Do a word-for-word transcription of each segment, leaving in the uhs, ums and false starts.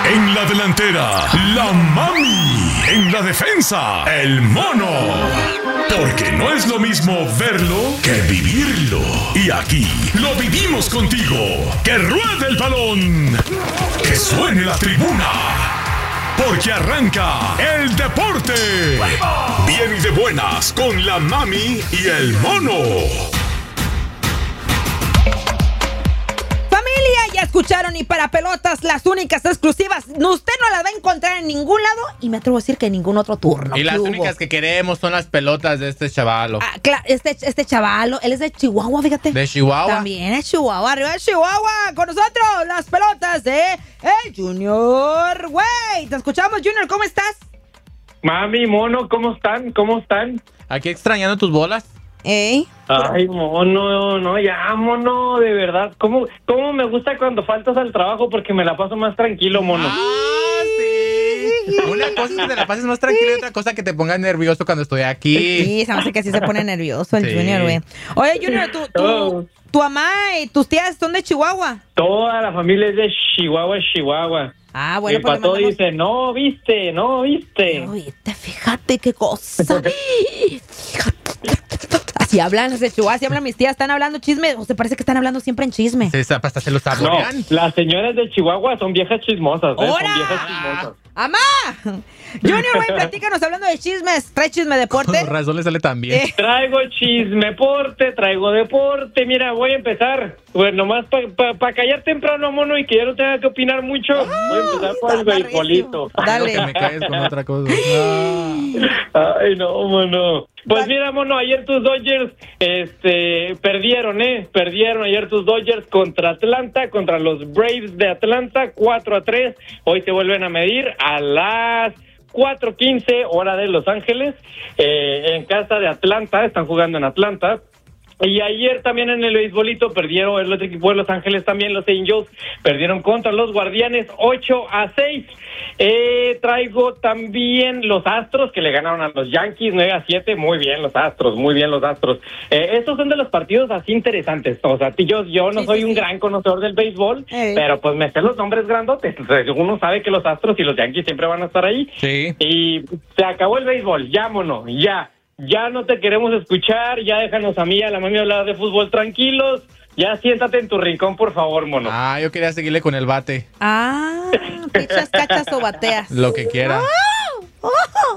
En la delantera, la Mami. En la defensa, el Mono. Porque no es lo mismo verlo que vivirlo. Y aquí lo vivimos contigo. ¡Que ruede el balón! ¡Que suene la tribuna! Porque arranca el deporte. Bien y de buenas con la Mami y el Mono. Ya escucharon, y para pelotas, las únicas exclusivas, usted no las va a encontrar en ningún lado, y me atrevo a decir que en ningún otro turno. Y las hubo? únicas que queremos son las pelotas de este chavalo. Ah, claro, este, este chavalo, él es de Chihuahua, fíjate. ¿De Chihuahua? También es Chihuahua, arriba de Chihuahua. Con nosotros, las pelotas de el Junior. Güey, te escuchamos, Junior, ¿cómo estás? Mami, Mono, ¿cómo están? ¿Cómo están? Aquí extrañando tus bolas. ¿Eh? Ay, Mono, no, ya, Mono, de verdad. ¿Cómo, cómo me gusta cuando faltas al trabajo porque me la paso más tranquilo, Mono? ¡Ah, sí! Una cosa es que te la pases más tranquilo y otra cosa que te pongas nervioso cuando estoy aquí. Sí, se me hace que sí se pone nervioso el Sí. Junior, güey. Oye, Junior, ¿tú, tú, tu mamá y tus tías son de Chihuahua? Toda la familia es de Chihuahua, Chihuahua. Ah, bueno, Mi pues le pato mandamos... dice, no, viste, no, viste. Oíste, fíjate qué cosa. Así hablan, ese Chihuahua, así hablan mis tías, están hablando chisme, o se parece que están hablando siempre en chisme. Sí, hasta se lo No, saborean. las señoras de Chihuahua son viejas chismosas, ¿eh? ¡Hora! Son viejas chismosas. ¡Amá! Junior, güey, platícanos hablando de chismes. ¿Trae chisme deporte? Con razón le sale tan bien. Eh. Traigo chismeporte, traigo deporte. Mira, voy a empezar. Pues nomás para pa, pa callar temprano, Mono, y que ya no tenga que opinar mucho. Voy a empezar por el está beisbolito. Dale. Que me caes con otra cosa. Ah. Ay, no, Mono. Pues mira, Mono, ayer tus Dodgers este, perdieron, ¿eh? Perdieron ayer tus Dodgers contra Atlanta, contra los Braves de Atlanta, cuatro a tres. Hoy se vuelven a medir a las cuatro quince, hora de Los Ángeles, eh, en casa de Atlanta. Están jugando en Atlanta. Y ayer también en el beisbolito perdieron el otro equipo de Los Ángeles, también los Angels, perdieron contra los Guardianes ocho a seis. Eh, traigo también los Astros que le ganaron a los Yankees nueve a siete. Muy bien los Astros, muy bien los Astros. Eh, estos son de los partidos así interesantes. O sea, yo, yo no Sí, soy sí, un sí. gran conocedor del béisbol, Eh. pero pues me sé los nombres grandotes. Entonces, uno sabe que los Astros y los Yankees siempre van a estar ahí. Sí. Y se acabó el béisbol, llámonos, ya. Ya no te queremos escuchar, ya déjanos a mí, a la mami hablar de fútbol tranquilos. Ya siéntate en tu rincón, por favor, Mono. Ah, yo quería seguirle con el bate. Ah, pichas, cachas o bateas. Lo que quiera. Oh,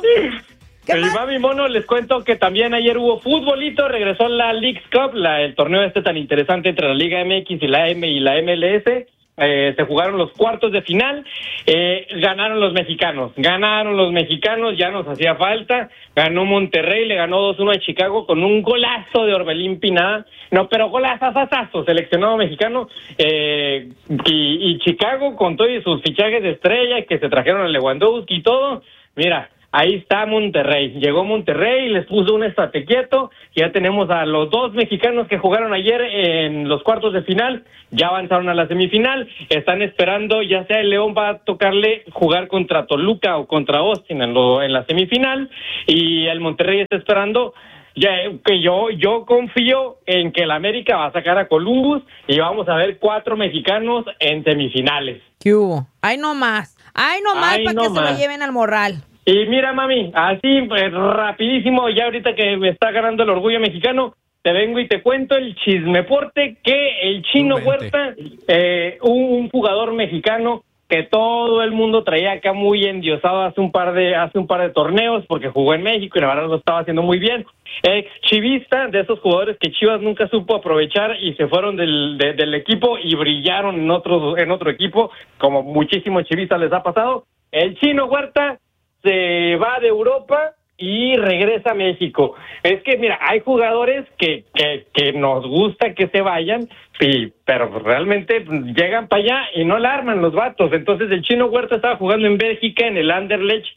¿qué Y más? mami, Mono, les cuento que también ayer hubo futbolito, regresó la Leagues Cup, la, el torneo este tan interesante entre la Liga M X y la M y la M L S. Eh, se jugaron los cuartos de final, eh, ganaron los mexicanos, ganaron los mexicanos, ya nos hacía falta, ganó Monterrey, le ganó dos uno a Chicago con un golazo de Orbelín Pineda, no, pero golazazazazo, seleccionado mexicano, eh, y, y Chicago con todos sus fichajes de estrella que se trajeron a Lewandowski y todo, mira, ahí está Monterrey. Llegó Monterrey, les puso un estate quieto. Ya tenemos a los dos mexicanos que jugaron ayer en los cuartos de final. Ya avanzaron a la semifinal. Están esperando, ya sea el León va a tocarle jugar contra Toluca o contra Austin en, lo, en la semifinal. Y el Monterrey está esperando. Ya, que yo yo confío en que el América va a sacar a Columbus y vamos a ver cuatro mexicanos en semifinales. ¿Qué hubo? Ay, no más. Ay, no más Ay, para no que se más. lo lleven al morral. Y mira, mami, así pues, rapidísimo, ya ahorita que me está ganando el orgullo mexicano, te vengo y te cuento el chismeporte que el Chino Tú vente. Huerta, eh, un, un jugador mexicano que todo el mundo traía acá muy endiosado hace un par de hace un par de torneos porque jugó en México y la verdad lo estaba haciendo muy bien. Ex chivista, de esos jugadores que Chivas nunca supo aprovechar y se fueron del, de, del equipo y brillaron en otro, en otro equipo, como muchísimos chivistas les ha pasado. El Chino Huerta se va de Europa y regresa a México. Es que, mira, hay jugadores que, que, que nos gusta que se vayan, y, pero realmente llegan para allá y no la arman los vatos. Entonces el Chino Huerta estaba jugando en Bélgica, en el Anderlecht,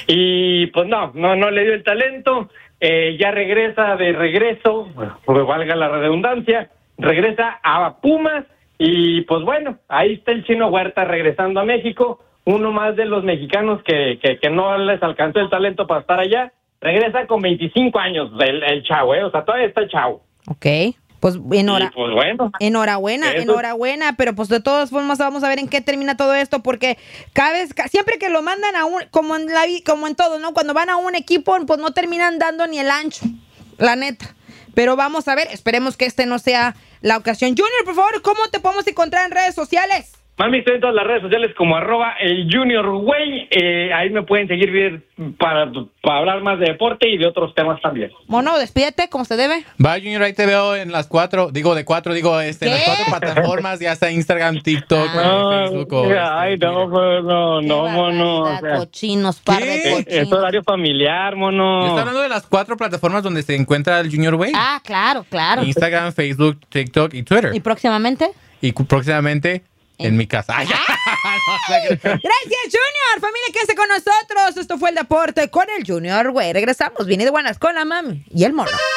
y pues no, no, no le dio el talento. Eh, ya regresa de regreso, pues valga la redundancia, regresa a Pumas, y pues bueno, ahí está el Chino Huerta regresando a México. Uno más de los mexicanos que, que, que no les alcanzó el talento para estar allá. Regresa con veinticinco años el, el chavo, ¿eh? O sea, todavía está el chavo. Ok. Pues, enhora- Y, pues bueno. enhorabuena, Eso. enhorabuena, pero pues de todas formas vamos a ver en qué termina todo esto, porque cada vez, ca- siempre que lo mandan a un, como en la vi- como en todo, ¿no? Cuando van a un equipo, pues no terminan dando ni el ancho, la neta. Pero vamos a ver, esperemos que este no sea la ocasión. Junior, por favor, ¿cómo te podemos encontrar en redes sociales? Mami, estoy en todas las redes sociales como arroba el Junior Güey. Eh, ahí me pueden seguir bien para, para hablar más de deporte y de otros temas también. Mono, despídete como se debe. Va, Junior, ahí te veo en las cuatro, digo de cuatro, digo este, en las ¿Qué? cuatro plataformas, ya sea Instagram, TikTok, Ah. eh, Facebook o... ay, este, no, Twitter. pues, no, Qué no, mono. O barbaridad, sea, cochinos, par de ¿Qué? es, cochinos. es horario familiar, Yo mono. estoy hablando de las cuatro plataformas donde se encuentra el Junior Way. Ah, claro, claro. Instagram, Facebook, TikTok y Twitter. ¿Y próximamente? Y cu- próximamente en mi casa. Ay, Gracias, Junior. Familia, quédese con nosotros. Esto fue el deporte con el Junior, güey. Regresamos. Viene de buenas con la mami y el mono.